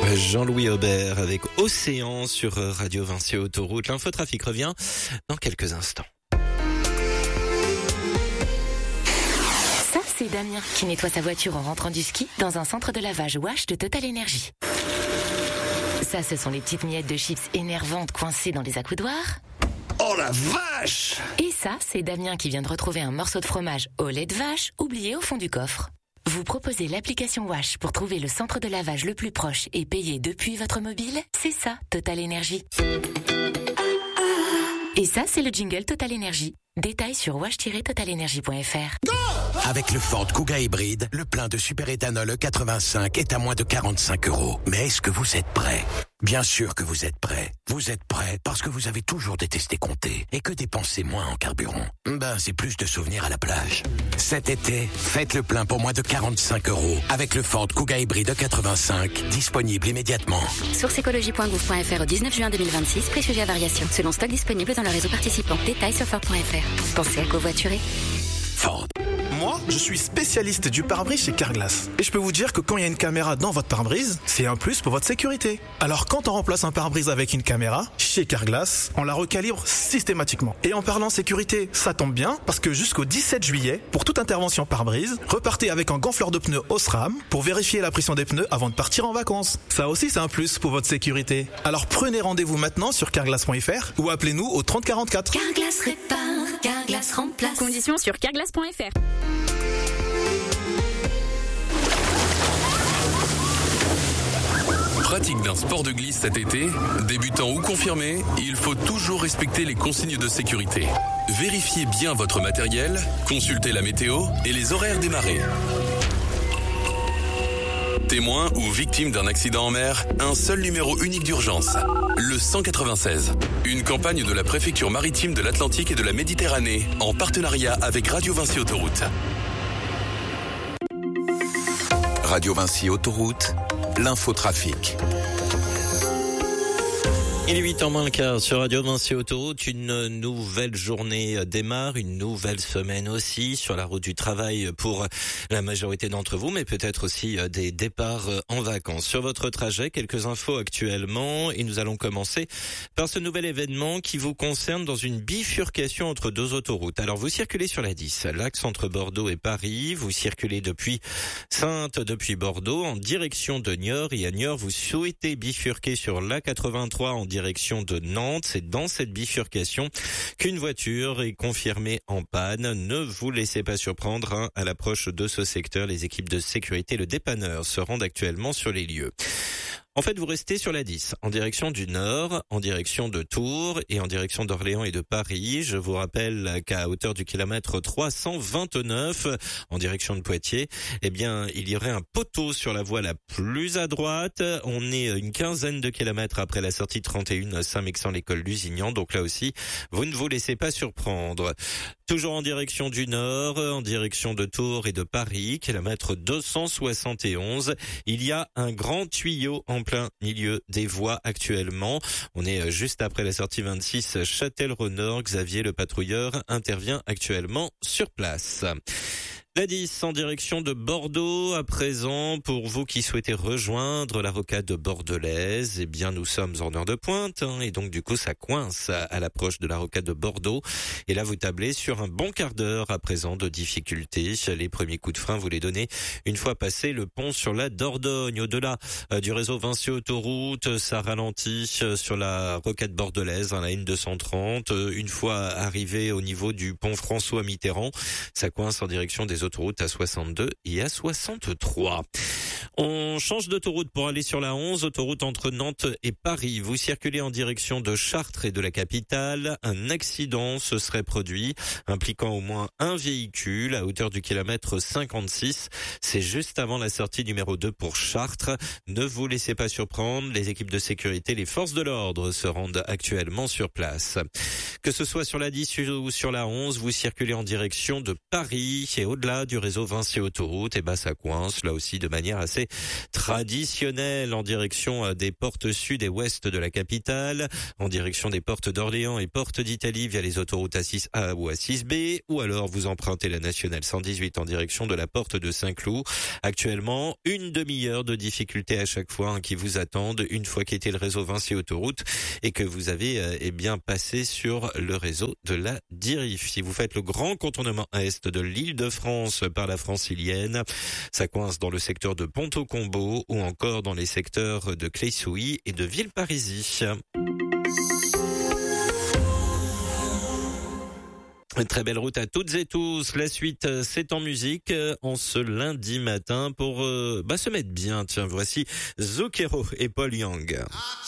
Jean-Louis Aubert avec Océan sur Radio Vinci Autoroute. L'infotrafic revient dans quelques instants. Ça, c'est Damien qui nettoie sa voiture en rentrant du ski dans un centre de lavage Wash de Total Energy. Ça, ce sont les petites miettes de chips énervantes coincées dans les accoudoirs. Oh la vache! Et ça, c'est Damien qui vient de retrouver un morceau de fromage au lait de vache oublié au fond du coffre. Vous proposez l'application Wash pour trouver le centre de lavage le plus proche et payer depuis votre mobile? C'est ça, Total Energy. Et ça, c'est le jingle Total Energy. Détails sur wash-totalenergy.fr. Avec le Ford Kuga hybride, le plein de superéthanol E85 est à moins de 45 €. Mais est-ce que vous êtes prêts? Bien sûr que vous êtes prêts. Vous êtes prêts parce que vous avez toujours détesté compter et que dépenser moins en carburant, c'est plus de souvenirs à la plage. Cet été, faites le plein pour moins de 45 € avec le Ford Kuga hybride E85, disponible immédiatement. Source écologie.gouv.fr au 19 juin 2026, prix sujet à variation. Selon stock disponible dans le réseau participant. Détails sur Ford.fr. Pensez à covoiturer. Ford. Moi, je suis spécialiste du pare-brise chez Carglass. Et je peux vous dire que quand il y a une caméra dans votre pare-brise, c'est un plus pour votre sécurité. Alors quand on remplace un pare-brise avec une caméra, chez Carglass, on la recalibre systématiquement. Et en parlant sécurité, ça tombe bien, parce que jusqu'au 17 juillet, pour toute intervention pare-brise, repartez avec un gonfleur de pneus Osram pour vérifier la pression des pneus avant de partir en vacances. Ça aussi, c'est un plus pour votre sécurité. Alors prenez rendez-vous maintenant sur carglass.fr ou appelez-nous au 30 44. Carglass répare, Carglass remplace. Conditions sur carglass.fr. Pratique d'un sport de glisse cet été, débutant ou confirmé, il faut toujours respecter les consignes de sécurité. Vérifiez bien votre matériel, consultez la météo et les horaires des marées. Témoin ou victime d'un accident en mer, un seul numéro unique d'urgence, le 196. Une campagne de la préfecture maritime de l'Atlantique et de la Méditerranée, en partenariat avec Radio Vinci Autoroute. Radio Vinci Autoroute, l'infotrafic. Il est 8h moins sur Radio Vinci Autoroute. Une nouvelle journée démarre, une nouvelle semaine aussi sur la route du travail pour la majorité d'entre vous, mais peut-être aussi des départs en vacances. Sur votre trajet, quelques infos actuellement et nous allons commencer par ce nouvel événement qui vous concerne dans une bifurcation entre deux autoroutes. Alors vous circulez sur la 10, l'axe entre Bordeaux et Paris, vous circulez depuis Saintes, depuis Bordeaux en direction de Niort et à Niort vous souhaitez bifurquer sur la 83 en direction de Nantes. C'est dans cette bifurcation qu'une voiture est confirmée en panne. Ne vous laissez pas surprendre à l'approche de ce secteur. Les équipes de sécurité, le dépanneur, se rendent actuellement sur les lieux. En fait, vous restez sur la 10, en direction du Nord, en direction de Tours et en direction d'Orléans et de Paris. Je vous rappelle qu'à hauteur du kilomètre 329, en direction de Poitiers, il y aurait un poteau sur la voie la plus à droite. On est une quinzaine de kilomètres après la sortie 31 Saint-Mexan-l'École Lusignan. Donc là aussi, vous ne vous laissez pas surprendre. Toujours en direction du Nord, en direction de Tours et de Paris, kilomètre 271. Il y a un grand tuyau en plein milieu des voies actuellement. On est juste après la sortie 26 Châtellerault-Nord. Xavier, le patrouilleur, intervient actuellement sur place. La 10 en direction de Bordeaux à présent. Pour vous qui souhaitez rejoindre la rocade bordelaise, nous sommes en heure de pointe et donc du coup ça coince à l'approche de la rocade de Bordeaux. Et là vous tablez sur un bon quart d'heure à présent de difficulté. Les premiers coups de frein vous les donnez une fois passé le pont sur la Dordogne. Au-delà du réseau Vinci Autoroute, ça ralentit sur la rocade bordelaise, la N230. Une fois arrivé au niveau du pont François Mitterrand, ça coince en direction des autoroutes à 62 et à 63. On change d'autoroute pour aller sur la 11, autoroute entre Nantes et Paris. Vous circulez en direction de Chartres et de la capitale. Un accident se serait produit, impliquant au moins un véhicule à hauteur du kilomètre 56. C'est juste avant la sortie numéro 2 pour Chartres. Ne vous laissez pas surprendre. Les équipes de sécurité, les forces de l'ordre se rendent actuellement sur place. Que ce soit sur la 10 ou sur la 11, vous circulez en direction de Paris et au-delà cas du réseau Vinci Autoroute. Et ça coince là aussi de manière assez traditionnelle en direction des portes sud et ouest de la capitale, en direction des portes d'Orléans et portes d'Italie via les autoroutes A6A ou A6B, ou alors vous empruntez la nationale 118 en direction de la porte de Saint-Cloud. Actuellement, une demi-heure de difficulté à chaque fois qui vous attendent une fois quitté le réseau Vinci Autoroute et que vous avez bien passé sur le réseau de la DIRIF. Si vous faites le grand contournement est de l'Île-de-France par la francilienne, ça coince dans le secteur de Ponto-Combo ou encore dans les secteurs de Claye-Souilly et de Villeparisis. Une très belle route à toutes et tous. La suite, c'est en musique en ce lundi matin pour se mettre bien. Tiens, voici Zucchero et Paul Young.